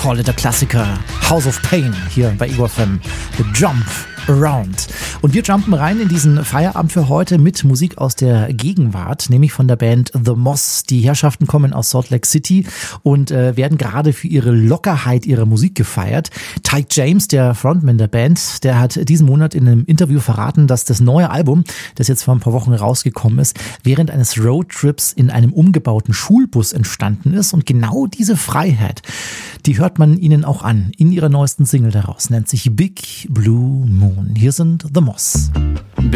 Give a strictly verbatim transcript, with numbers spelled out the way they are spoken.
call it a Klassiker. House of Pain hier bei Ego F M. The Jump Around. Und wir jumpen rein in diesen Feierabend für heute mit Musik aus der Gegenwart, nämlich von der Band The Moss. Die Herrschaften kommen aus Salt Lake City und äh, werden gerade für ihre Lockerheit ihrer Musik gefeiert. Tyke James, der Frontman der Band, der hat diesen Monat in einem Interview verraten, dass das neue Album, das jetzt vor ein paar Wochen rausgekommen ist, während eines Roadtrips in einem umgebauten Schulbus entstanden ist. Und genau diese Freiheit, die hört man ihnen auch an in ihrer neuesten Single daraus. Nennt sich Big Blue Moon. Hier sind The Moss.